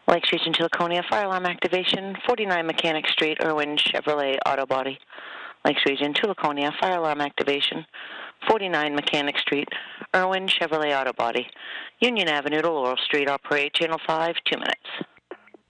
Lakes Region to Laconia, fire alarm activation, 49 Mechanic Street, Irwin Chevrolet Auto Body. Lakes Region to Laconia, fire alarm activation, 49 Mechanic Street, Irwin Chevrolet Auto Body. Union Avenue to Laurel Street, operate Channel 5, 2 minutes.